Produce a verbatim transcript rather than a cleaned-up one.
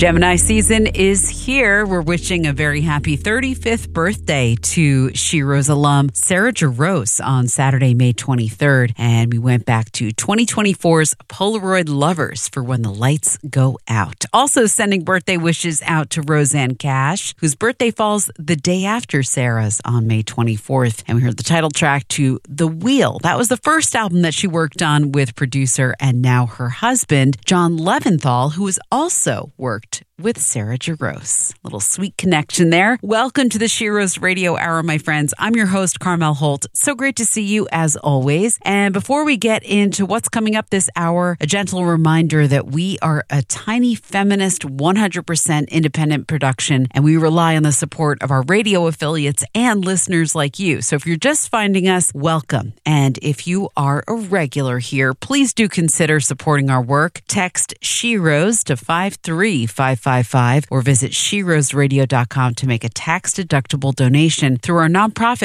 Gemini season is here. We're wishing a very happy thirty-fifth birthday to She Rose alum Sarah Jarosz on Saturday, May twenty-third. And we went back to twenty twenty-four's Polaroid Lovers for When the Lights Go Out. Also sending birthday wishes out to Rosanne Cash, whose birthday falls the day after Sarah's on May twenty-fourth. And we heard the title track to The Wheel. That was the first album that she worked on with producer and now her husband, John Leventhal, who has also worked with Sarah Jarosz. Little sweet connection there. Welcome to the She Rose Radio Hour, my friends. I'm your host, Carmel Holt. So great to see you as always. And before we get into what's coming up this hour, a gentle reminder that we are a tiny feminist, one hundred percent independent production, and we rely on the support of our radio affiliates and listeners like you. So if you're just finding us, welcome. And if you are a regular here, please do consider supporting our work. Text She Rose to five three five five or visit she rose radio dot com to make a tax-deductible donation through our nonprofit